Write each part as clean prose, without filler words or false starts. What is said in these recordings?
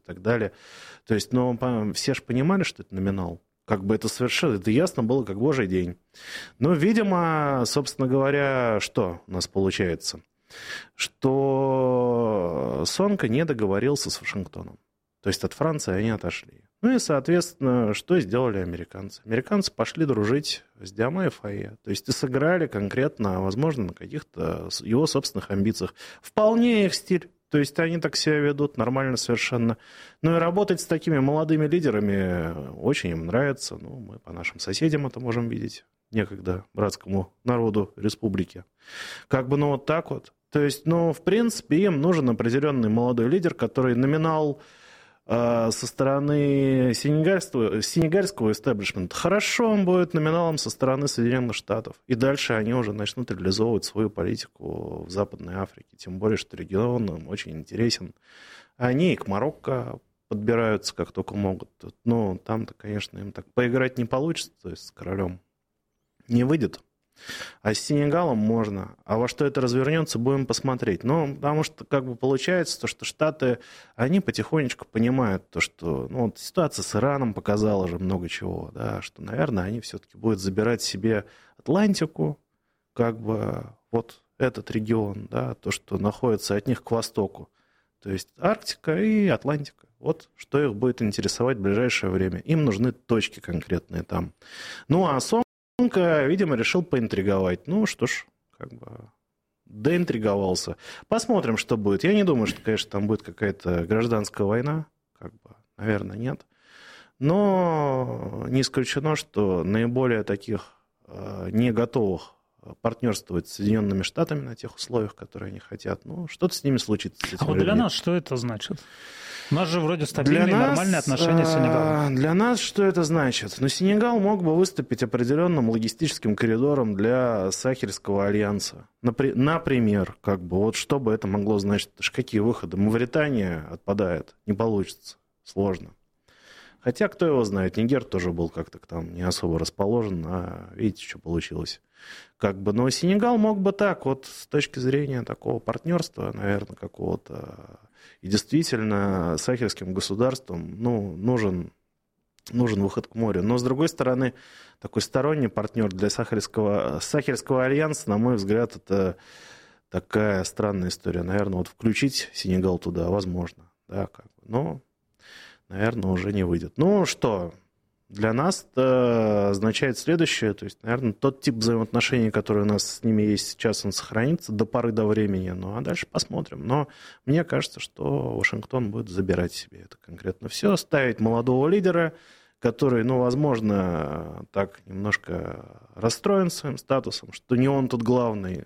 так далее. То есть, все же понимали, что это номинал. Как бы это совершенно, это ясно было, как божий день. Но, видимо, собственно говоря, что у нас получается? Что Сонко не договорился с Вашингтоном. То есть от Франции они отошли. Ну и, соответственно, что сделали американцы? Американцы пошли дружить с Диоме и Фойе. То есть и сыграли конкретно, возможно, на каких-то его собственных амбициях. Вполне их стиль. То есть они так себя ведут нормально совершенно. Ну и работать с такими молодыми лидерами очень им нравится. Ну, мы по нашим соседям это можем видеть. Некогда братскому народу республики. Как бы, вот так вот. То есть, в принципе, им нужен определенный молодой лидер, который номинал со стороны сенегальского истеблишмента. Хорошо, он будет номиналом со стороны Соединенных Штатов. И дальше они уже начнут реализовывать свою политику в Западной Африке. Тем более, что регион им очень интересен. Они и к Марокко подбираются, как только могут. Но там-то, конечно, им так поиграть не получится, то есть с королем не выйдет. А с Сенегалом можно. А во что это развернется, будем посмотреть. Потому что получается, что Штаты, они потихонечку понимают то, что ситуация с Ираном показала же много чего, да, что, наверное, они все-таки будут забирать себе Атлантику, вот этот регион, да, то, что находится от них к востоку. То есть Арктика и Атлантика. Вот что их будет интересовать в ближайшее время. Им нужны точки конкретные там. А Сонко, видимо, решил поинтриговать. Что ж, доинтриговался. Посмотрим, что будет. Я не думаю, что, конечно, там будет какая-то гражданская война. Наверное, нет. Но не исключено, что наиболее таких не готовых партнерствовать с Соединенными Штатами на тех условиях, которые они хотят, что-то с ними случится. С вот для нас что это значит? У нас же вроде стабильные, нормальные отношения с Сенегалом. Для нас что это значит? Сенегал мог бы выступить определенным логистическим коридором для Сахельского альянса. Например, вот что бы это могло значить? Какие выходы? Мавритания отпадает, не получится, сложно. Хотя, кто его знает, Нигер тоже был как-то там не особо расположен, а видите, что получилось. Но Сенегал мог бы так, с точки зрения такого партнерства, наверное, какого-то. И действительно, сахельским государствам нужен выход к морю. Но, с другой стороны, такой сторонний партнер для Сахельского альянса, на мой взгляд, это такая странная история. Наверное, включить Сенегал туда возможно, да, но, наверное, уже не выйдет. Что? Для нас это означает следующее, то есть, наверное, тот тип взаимоотношений, который у нас с ними есть сейчас, он сохранится до поры до времени, а дальше посмотрим. Но мне кажется, что Вашингтон будет забирать себе это конкретно все, ставить молодого лидера, который, возможно, так немножко расстроен своим статусом, что не он тут главный.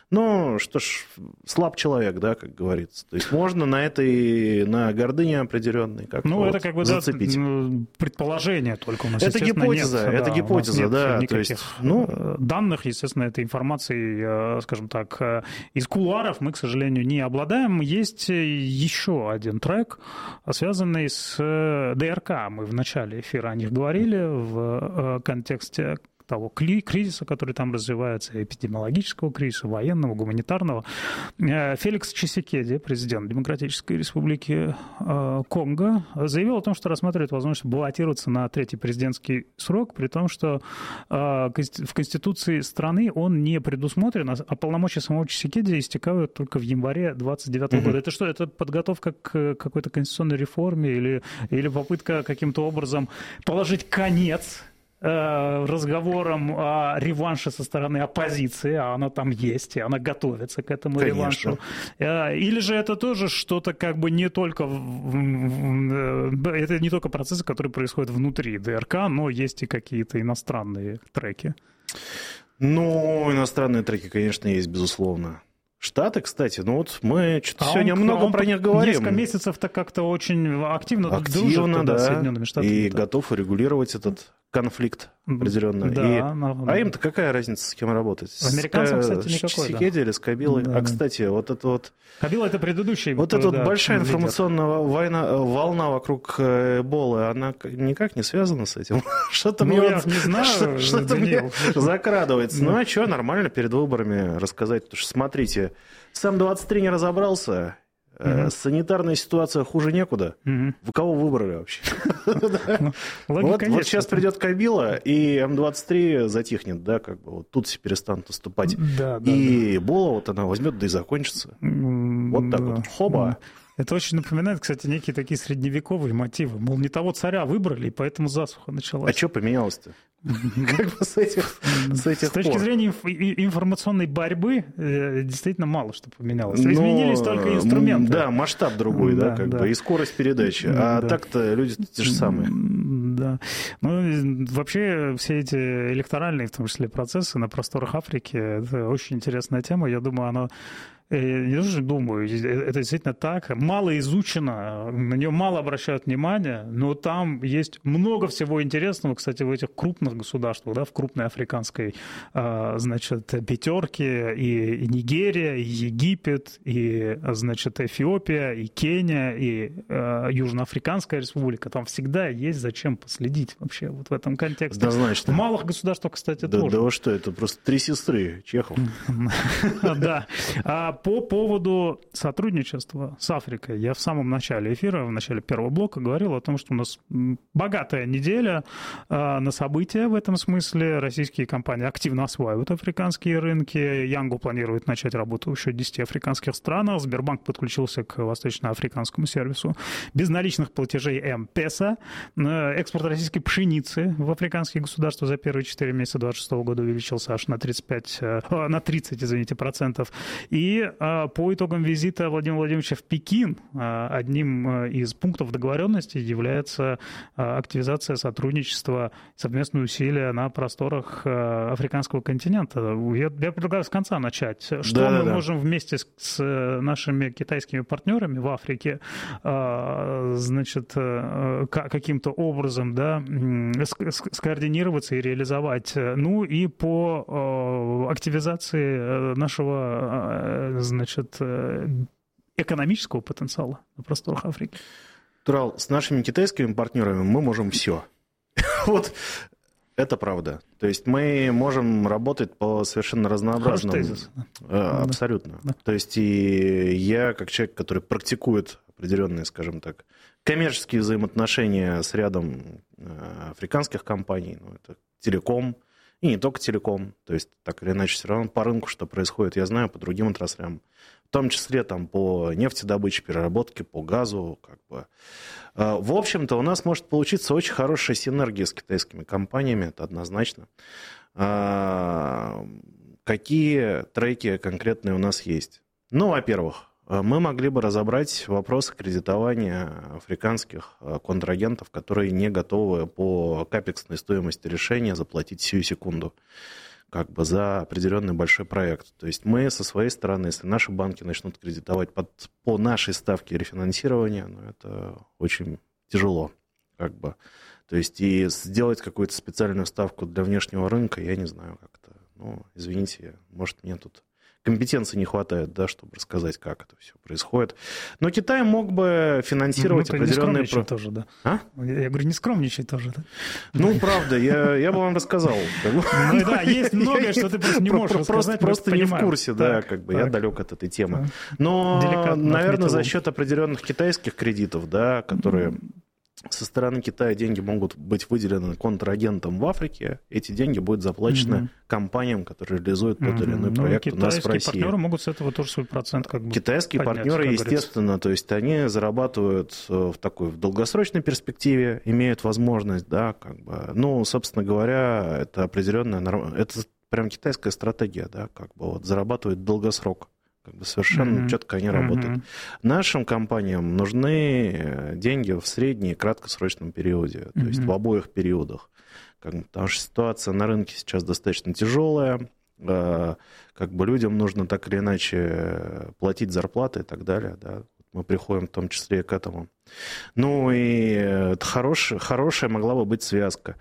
Что ж, слаб человек, да, как говорится. То есть можно на гордыне определенной как-то зацепить. Это предположение только у нас, это гипотеза, нет. Это гипотеза, да. Никаких данных, естественно, этой информации, скажем так, из кулуаров мы, к сожалению, не обладаем. Есть еще один трек, связанный с ДРК. Мы в начале эфира о них говорили в контексте того кризиса, который там развивается, эпидемиологического кризиса, военного, гуманитарного. Феликс Чисекеди, президент Демократической Республики Конго, заявил о том, что рассматривает возможность баллотироваться на третий президентский срок, при том, что в Конституции страны он не предусмотрен, а полномочия самого Чисекеди истекают только в январе 2029 года. Это что, это подготовка к какой-то конституционной реформе или попытка каким-то образом положить конец разговором о реванше со стороны оппозиции, а она там есть, и она готовится к этому реваншу. Или же это тоже что-то не только... Это не только процессы, которые происходят внутри ДРК, но есть и какие-то иностранные треки. Иностранные треки, конечно, есть, безусловно. Штаты, кстати, мы сегодня много про них говорим. Несколько месяцев-то как-то очень активно дружит с Соединенными Штатами. И готов урегулировать этот конфликт определенно. А им-то какая разница, с кем работать? Американцам, кстати, никакой. С Чисекеди или с Кабилой? Да. Кстати, Кабила — это предыдущий. Эта большая информационная волна вокруг Эболы, она никак не связана с этим? Что-то мне не знаю, что-то мне закрадывается. А что, нормально перед выборами рассказать? Потому что, смотрите, сам 23 не разобрался, Санитарная ситуация хуже некуда. Вы кого выбрали вообще? Вот сейчас придет Кабила, и М-23 затихнет, да, как бы вот тут все перестанут наступать. И Эбола вот она возьмет, да и закончится. Вот так вот. Хоба. Это очень напоминает, кстати, некие такие средневековые мотивы. Мол, не того царя выбрали, и поэтому засуха началась. А что поменялось-то? Как бы с этих С точки зрения информационной борьбы действительно мало что поменялось. Изменились только инструменты. Да, масштаб другой, да, как бы, и скорость передачи. А так-то люди те же самые. Да. Ну, вообще, все эти электоральные, в том числе, процессы на просторах Африки, это очень интересная тема. Я думаю, она... Я не тоже думаю, это действительно так. Мало изучено, на нее мало обращают внимание, но там есть много всего интересного, кстати, в этих крупных государствах, да, в крупной африканской, значит, пятерке, и Нигерия, и Египет, и, значит, Эфиопия, и Кения, и Южноафриканская республика. Там всегда есть зачем последить вообще вот в этом контексте. Однозначно. В малых государствах, кстати, тоже. Да вы что, это просто три сестры Чехов. Да. По поводу сотрудничества с Африкой. Я в самом начале эфира, в начале первого блока говорил о том, что у нас богатая неделя на события в этом смысле. Российские компании активно осваивают африканские рынки. Янгу планирует начать работу в еще 10 африканских странах. Сбербанк подключился к восточноафриканскому сервису безналичных платежей М-Песа. Экспорт российской пшеницы в африканские государства за первые 4 месяца 2026 года увеличился аж на 30%. И по итогам визита Владимира Владимировича в Пекин одним из пунктов договоренности является активизация сотрудничества, совместные усилия на просторах африканского континента. Я предлагаю с конца начать. Что мы можем вместе с нашими китайскими партнерами в Африке, значит, каким-то образом, да, скоординироваться и реализовать. Ну и по активизации нашего, значит, экономического потенциала на просторах Африки. Турал, с нашими китайскими партнерами мы можем все. Вот это правда. То есть мы можем работать по совершенно разнообразным... Тезис. Абсолютно. Да. То есть и я, как человек, который практикует определенные, скажем так, коммерческие взаимоотношения с рядом африканских компаний, ну, это телеком, и не только телеком, то есть так или иначе все равно по рынку, что происходит, я знаю, по другим отраслям, в том числе там, по нефтедобыче, переработке, по газу. Как бы. В общем-то, у нас может получиться очень хорошая синергия с китайскими компаниями, это однозначно. Какие треки конкретные у нас есть? Ну, во-первых, мы могли бы разобрать вопросы кредитования африканских контрагентов, которые не готовы по капексной стоимости решения заплатить сию секунду как бы за определенный большой проект. То есть мы со своей стороны, если наши банки начнут кредитовать по нашей ставке рефинансирования, ну, это очень тяжело. Как бы. То есть и сделать какую-то специальную ставку для внешнего рынка, я не знаю как-то. Ну, извините, может, мне тут компетенции не хватает, да, чтобы рассказать, как это все происходит. Но Китай мог бы финансировать определенные... Не скромничай тоже, да? А? Я говорю, не скромничай тоже, да? Ну, правда, я бы вам рассказал. Ну да, есть многое, что ты просто не можешь рассказать. Просто не в курсе, да, как бы я далек от этой темы. Но, наверное, за счет определенных китайских кредитов, да, которые... Со стороны Китая деньги могут быть выделены контрагентам в Африке. Эти деньги будут заплачены компаниям, которые реализуют тот или иной проект у нас в России. Китайские партнеры могут с этого тоже свой процент как бы Китайские партнеры, естественно, то есть они зарабатывают в долгосрочной перспективе, имеют возможность, да, как бы, ну, собственно говоря, это определенная, это прям китайская стратегия, да, как бы вот зарабатывает долгосрок. Как бы совершенно четко они работают. Нашим компаниям нужны деньги в среднем и краткосрочном периоде, то есть в обоих периодах. Потому что ситуация на рынке сейчас достаточно тяжелая, как бы людям нужно так или иначе платить зарплаты и так далее. Да. Мы приходим в том числе и к этому. Ну и это хорошая могла бы быть связка.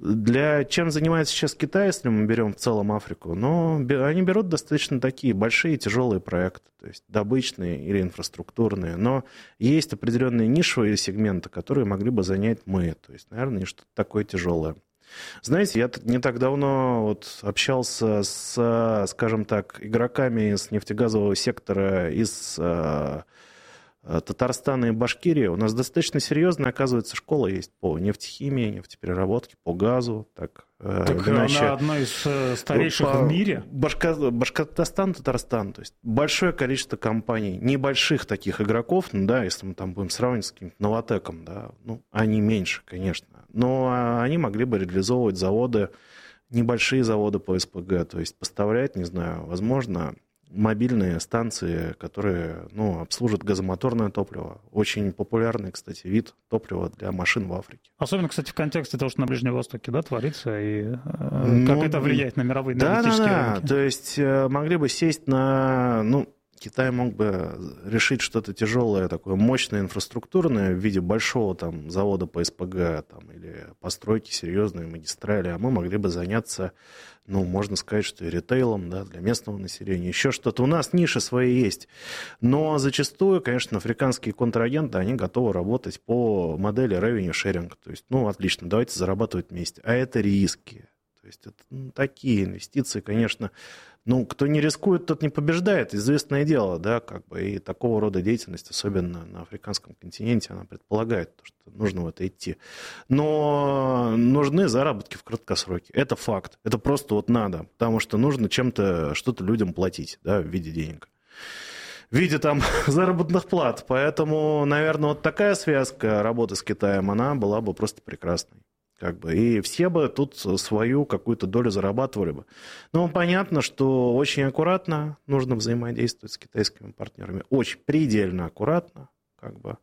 Чем занимается сейчас Китай, если мы берем в целом Африку? Ну, они берут достаточно такие большие тяжелые проекты, то есть добычные или инфраструктурные, но есть определенные нишевые сегменты, которые могли бы занять мы, то есть, наверное, что-то такое тяжелое. Знаете, я не так давно вот общался с, скажем так, игроками из нефтегазового сектора из Татарстана и Башкирии, у нас достаточно серьезная, оказывается, школа есть по нефтехимии, нефтепереработке, по газу. Так она одна из старейших в мире. Башкортостан, Татарстан, то есть большое количество компаний, небольших таких игроков, ну да, если мы там будем сравнивать с каким-то Новатэком, да, ну, они меньше, конечно, но они могли бы реализовывать заводы, небольшие заводы по СПГ, то есть поставлять, не знаю, возможно, мобильные станции, которые, ну, обслужат газомоторное топливо. Очень популярный, кстати, вид топлива для машин в Африке. Особенно, кстати, в контексте того, что на Ближнем Востоке, да, творится, и как это влияет на мировые энергетические рынки. То есть могли бы сесть на... Ну, Китай мог бы решить что-то тяжелое, такое мощное, инфраструктурное в виде большого там завода по СПГ там, или постройки серьезной магистрали, а мы могли бы заняться, ну, можно сказать, что и ритейлом, да, для местного населения, еще что-то. У нас ниши свои есть, но зачастую, конечно, африканские контрагенты, они готовы работать по модели revenue sharing, то есть, ну, отлично, давайте зарабатывать вместе, а это риски. То есть это такие инвестиции, конечно, ну, кто не рискует, тот не побеждает, известное дело, да, как бы, и такого рода деятельность, особенно на африканском континенте, она предполагает, что нужно в это идти. Но нужны заработки в краткосроке, это факт, это просто вот надо, потому что нужно чем-то, что-то людям платить, да, в виде денег. В виде там заработных плат, поэтому, наверное, вот такая связка работы с Китаем, она была бы просто прекрасной. Как бы, и все бы тут свою какую-то долю зарабатывали бы. Но понятно, что очень аккуратно нужно взаимодействовать с китайскими партнерами. Очень предельно аккуратно. Как бы.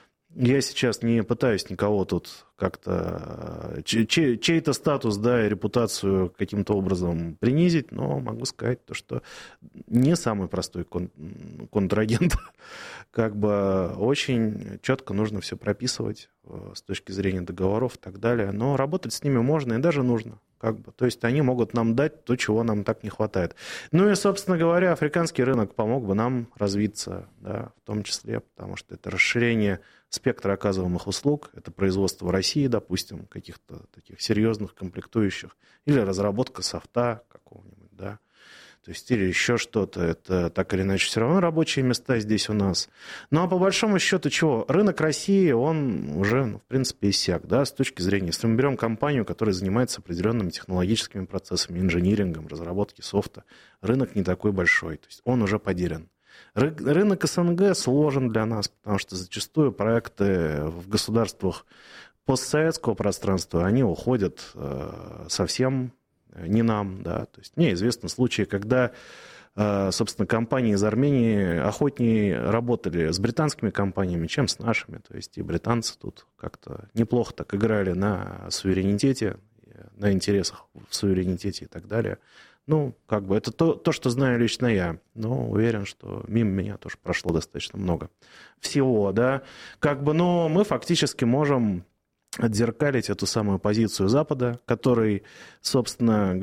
Я сейчас не пытаюсь никого тут как-то... чей-то статус, да, и репутацию каким-то образом принизить, но могу сказать то, что не самый простой контрагент. Как бы очень четко нужно все прописывать с точки зрения договоров и так далее. Но работать с ними можно и даже нужно. Как бы. То есть они могут нам дать то, чего нам так не хватает. Ну и, собственно говоря, африканский рынок помог бы нам развиться, да, в том числе, потому что это расширение спектра оказываемых услуг, это производство в России, допустим, каких-то таких серьезных комплектующих, или разработка софта какого-нибудь, да. То есть или еще что-то, это так или иначе все равно рабочие места здесь у нас. Ну а по большому счету чего? Рынок России, он уже, ну, в принципе, иссяк, да, с точки зрения, если мы берем компанию, которая занимается определенными технологическими процессами, инжинирингом, разработки софта, рынок не такой большой, то есть он уже потерян. Рынок СНГ сложен для нас, потому что зачастую проекты в государствах постсоветского пространства, они уходят совсем не нам, да, то есть мне известны случаи, когда, собственно, компании из Армении охотнее работали с британскими компаниями, чем с нашими, то есть и британцы тут как-то неплохо так играли на суверенитете, на интересах в суверенитете и так далее. Ну, как бы это то, что знаю лично я, но уверен, что мимо меня тоже прошло достаточно много всего, да, как бы, но мы фактически можем отзеркалить эту самую позицию Запада, который, собственно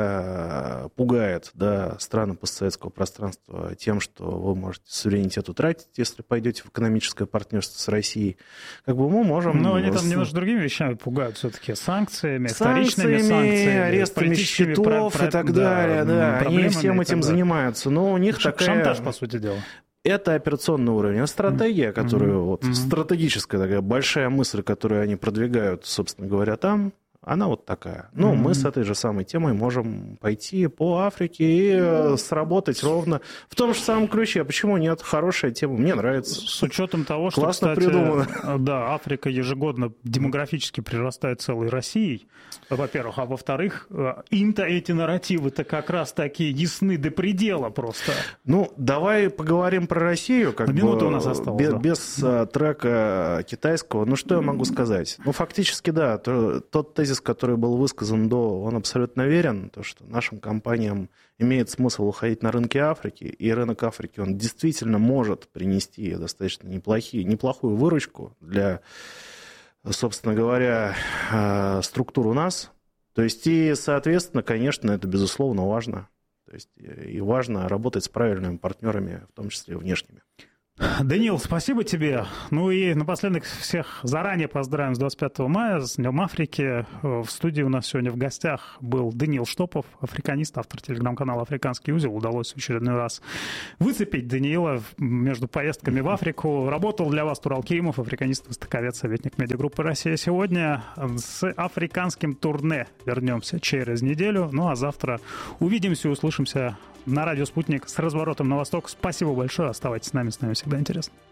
говоря, пугает, да, страны постсоветского пространства тем, что вы можете суверенитет утратить, если пойдете в экономическое партнерство с Россией. Как бы мы можем... Но они там немножко другими вещами пугают все-таки. Санкциями, вторичными санкциями, арестами счетов и так далее. Да, они всем этим занимаются. Но у них такая... Шантаж, по сути дела. Это операционный уровень, а стратегия, которую вот, стратегическая такая большая мысль, которую они продвигают, собственно говоря, там, она вот такая. Ну, мы с этой же самой темой можем пойти по Африке и сработать ровно в том же самом ключе. Почему нет? Хорошая тема, мне нравится. С учетом того, что, классно кстати, придумано. Да, Африка ежегодно демографически прирастает целой Россией, во-первых, а во-вторых, им-то эти нарративы-то как раз такие ясны до предела просто. Ну, давай поговорим про Россию, как минута бы, у нас осталась, без трека китайского. Ну, что я могу сказать? Ну, фактически, да, тот тезис, который был высказан он абсолютно верен, то, что нашим компаниям имеет смысл уходить на рынки Африки, и рынок Африки, он действительно может принести достаточно неплохую выручку для, собственно говоря, структур у нас. То есть, и, соответственно, конечно, это, безусловно, важно. То есть, и важно работать с правильными партнерами, в том числе внешними. Даниил, спасибо тебе. Ну и напоследок всех заранее поздравим с 25 мая, с Днем Африки. В студии у нас сегодня в гостях был Даниил Штопов, африканист, автор телеграм-канала «Африканский узел». Удалось в очередной раз выцепить Даниила между поездками в Африку. Работал для вас Турал Керимов, африканист, востоковед, советник медиагруппы «Россия сегодня». С африканским турне вернемся через неделю. Ну а завтра увидимся и услышимся на радио «Спутник» с разворотом на восток. Спасибо большое. Оставайтесь с нами всегда интересно.